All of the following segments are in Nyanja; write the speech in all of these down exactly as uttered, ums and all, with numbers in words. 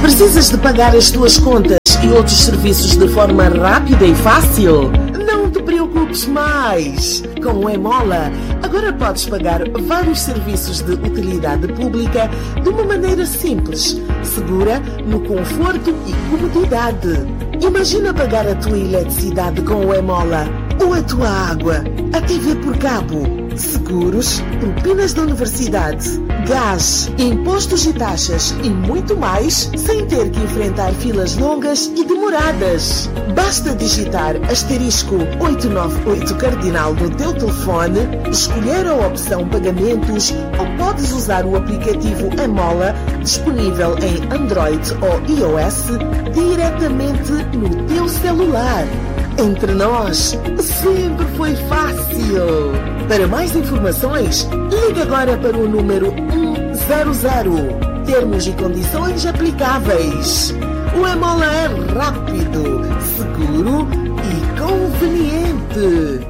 Precisas de pagar as tuas contas e outros serviços de forma rápida e fácil? Não te preocupes mais! Com o Emola, agora podes pagar vários serviços de utilidade pública de uma maneira simples, segura, no conforto e comodidade. Imagina pagar a tua eletricidade com o Emola, ou a tua água, a T V por cabo, seguros, propinas da universidade, gás, impostos e taxas e muito mais, sem ter que enfrentar filas longas e demoradas. Basta digitar asterisco oitocentos e noventa e oito cardinal no teu telefone, escolher a opção pagamentos ou podes usar o aplicativo Emola, disponível em Android ou iOS, diretamente no teu celular. Entre nós, sempre foi fácil. Para mais informações, ligue agora para o número um zero zero. Termos e condições aplicáveis. O Emola é rápido, seguro e conveniente.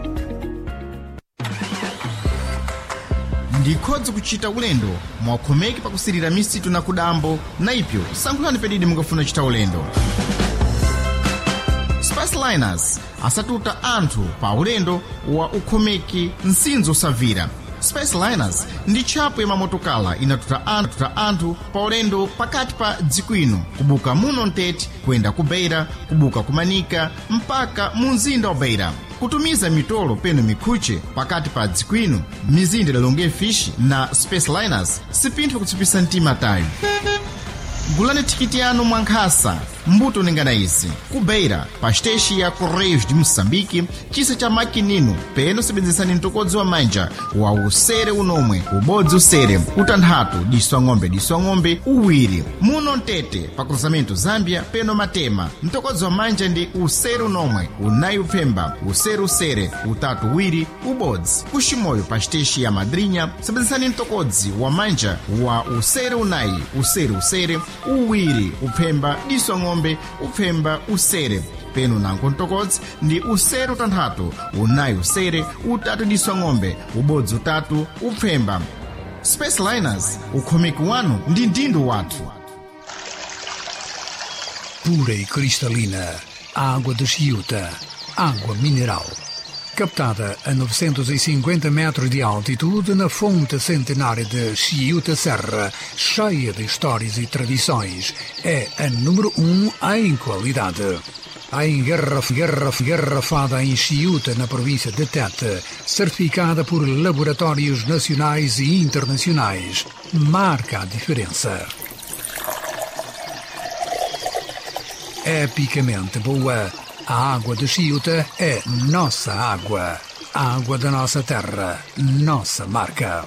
Ndikhodza kuchita ulendo mwakhomeki pakusirira misitu na kudambo naipyo sankhulani pedidi mukafuna chita ulendo. Spaceliners asatuta anthu pa ulendo wa ukhomeki nsinzo osavira. Spaceliners ndi tchapo ya mamotokala inatuta anthu, tuta anthu pa ulendo pakati pa dziko ino kubuka muno Ntete kwenda ku Beira, kubuka kumanika mpaka mu mzinda wa Beira, kutumiza mitolo peno mikhuche pakati pa dziko ino mizinda lalonge fish na Spaceliners sipintho kutsipisa mtima tayo. Gulani tikiti yanu mwankhasa mbuto ningana isi ku Beira pa station ya Correios de Moçambique chisa cha makinino peno sebenzesani mtokodzi wa manja wa usere unomwe ubodzi usere utanthatu diswa ng'ombe diswa ng'ombe uwiri muno Ntete pa cruzamento Zambia peno Matema mtokodzi wa manja ndi usere unomwe unayi upemba usere usere utatu uwiri ubodzi kushimoyo pa station ya Madrinha sebenzesani mtokodzi wa manja wa usere unayi usere usere uwiri upemba diswa ng'ombe upemba usere peno nanko mtokodzi ndi usere utanthatu unayi usere utatu diswa ng'ombe ubodzi utatu upemba. Spaceliners ukhomeki wanu ndi ndindo wathu. Pura e cristalina, água de Chiuta, água mineral. Captada a novecentos e cinquenta metros de altitude na fonte centenária de Chiuta Serra, cheia de histórias e tradições, é a número um em qualidade. A engarraf, garraf, garrafada em Chiuta, na província de Tete, certificada por laboratórios nacionais e internacionais, marca a diferença. Epicamente boa. A água de Chiuta é nossa água. A água da nossa terra, nossa marca.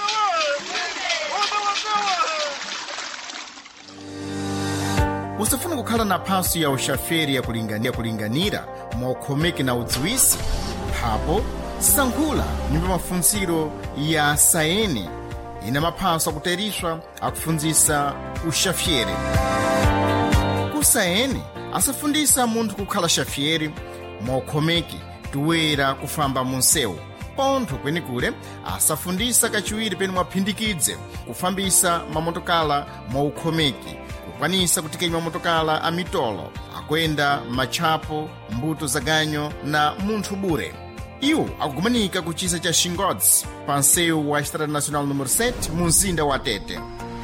Usafuna kukhala na phaso ya ushaferi ya kulinganira kulinganira mwakhomeki na udziwisi hapo sankhula nyumba mafunziro ya saeni ina maphaso akuteriswa akufunzisa ushaferi. Ku saeni asafundisa munthu kukhala xafieri mwakhomeki tuwera kufamba munsewu pontho kwenikule asafundisa kachiwiri penu mwaphindikidze kufambisa mamotokala mwaukhomeki kukwanisa kutikenya mamotokala a mitolo akwenda matchapo mbuto zaganyo na munthu bure. Iwo akugumanika ku chisa cha Xingodzi pa nsewu wa Estrada Nacional número sete mu mzinda wa Tete.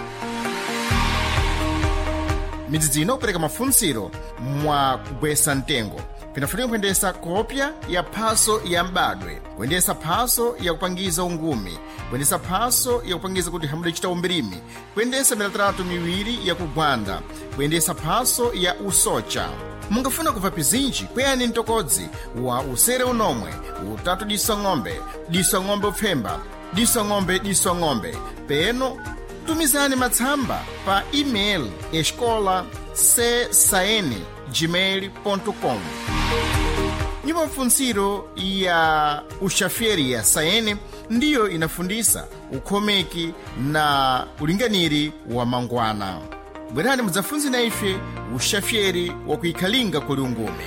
Midzidzino kupereka mafunziro mwa kugwesa mtengo pinafunika kuyendesa kopya ya phaso ya mbadwe, kuyendesa phaso ya kupangiza ungumi, kuyendesa phaso ya kupangiza kuti hamude chita umbirimi, kuyendesa milatratu miwiri ya kugwanda, kuyendesa phaso ya usocha. Mungafuna kuva pizinji kweyani mtokodzi wa usere unomwe utatu diswa ng'ombe diswa ng'ombe upemba diswa ng'ombe diswa ng'ombe peno tumizani matsamba pa email escola c saene gmail ponto com. Nyumba mafunziro ya ushaferi ya saene ndiyo inafundisa ukhomeki na ulinganiri wa mangwana. Bwerani mudzafunzi na ife ushaferi wa kuikhalinga kuli ungumi.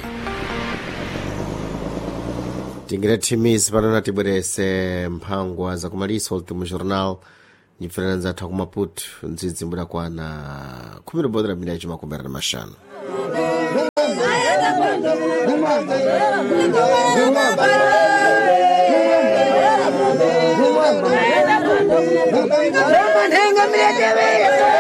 Tingire timizi panona tibwerese mphangwa za kumalisa ultimu jornal Nyiferanza ta kumaputu ndzidzi mbura kwana kumiro bodra mina chima kumbera na mashano. Huma